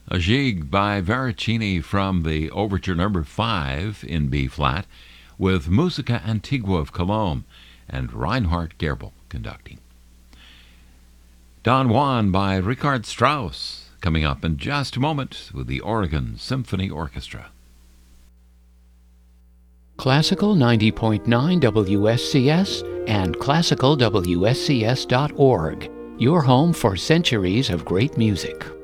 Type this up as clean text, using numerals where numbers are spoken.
A Gigue by Veracini from the Overture Number 5 in B-flat, with Musica Antigua of Cologne and Reinhard Gerbel conducting. Don Juan by Richard Strauss, coming up in just a moment with the Oregon Symphony Orchestra. Classical 90.9 WSCS and classicalwscs.org, your home for centuries of great music.